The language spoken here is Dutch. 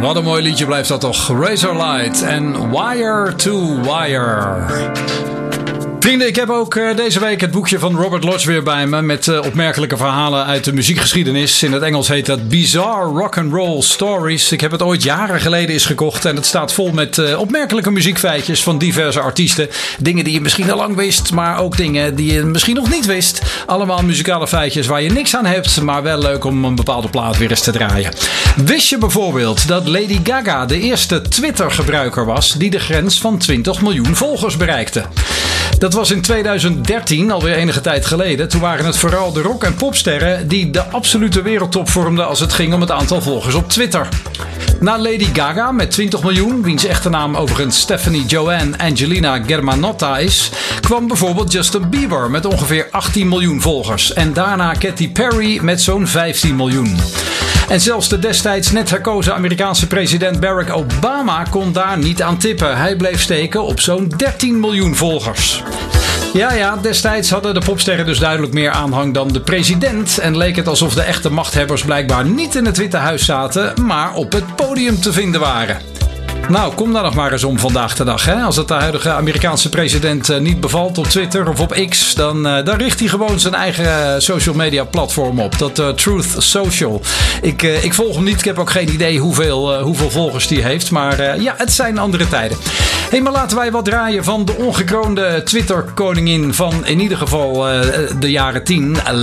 Wat een mooi liedje blijft dat toch. Razorlight en Wire to Wire. Vrienden, ik heb ook deze week het boekje van Robert Lodge weer bij me. Met opmerkelijke verhalen uit de muziekgeschiedenis. In het Engels heet dat Bizarre Rock'n'Roll Stories. Ik heb het ooit jaren geleden eens gekocht. En het staat vol met opmerkelijke muziekfeitjes van diverse artiesten. Dingen die je misschien al lang wist. Maar ook dingen die je misschien nog niet wist. Allemaal muzikale feitjes waar je niks aan hebt. Maar wel leuk om een bepaalde plaat weer eens te draaien. Wist je bijvoorbeeld dat Lady Gaga de eerste Twitter-gebruiker was die de grens van 20 miljoen volgers bereikte? Dat was in 2013, alweer enige tijd geleden. Toen waren het vooral de rock- en popsterren die de absolute wereldtop vormden als het ging om het aantal volgers op Twitter. Na Lady Gaga met 20 miljoen, wiens echte naam overigens Stephanie Joanne Angelina Germanotta is, kwam bijvoorbeeld Justin Bieber met ongeveer 18 miljoen volgers. En daarna Katy Perry met zo'n 15 miljoen. En zelfs de destijds net herkozen Amerikaanse president Barack Obama kon daar niet aan tippen. Hij bleef steken op zo'n 13 miljoen volgers. Ja, destijds hadden de popsterren dus duidelijk meer aanhang dan de president. En leek het alsof de echte machthebbers blijkbaar niet in het Witte Huis zaten, maar op het podium te vinden waren. Nou, kom daar nog maar eens om vandaag de dag. Hè? Als het de huidige Amerikaanse president niet bevalt op Twitter of op X, dan richt hij gewoon zijn eigen social media platform op. Dat Truth Social. Ik volg hem niet. Ik heb ook geen idee hoeveel volgers die heeft. Maar ja, het zijn andere tijden. Hey, maar laten wij wat draaien van de ongekroonde Twitter-koningin van in ieder geval de jaren 10.